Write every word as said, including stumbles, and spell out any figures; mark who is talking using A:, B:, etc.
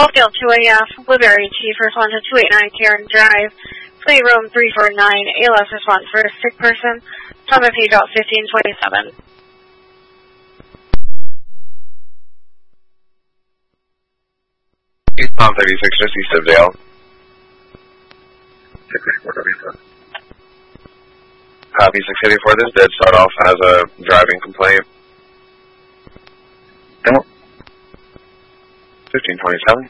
A: Southfield two A F, Woodbury Chief, respond to two eight nine Karen Drive, plate room three four nine, A L S response for a sick person, time of page out fifteen twenty-seven.
B: Eastbound thirty-six, just east of Dale. Copy six eighty-four, this dead start off has a driving complaint. fifteen twenty-seven.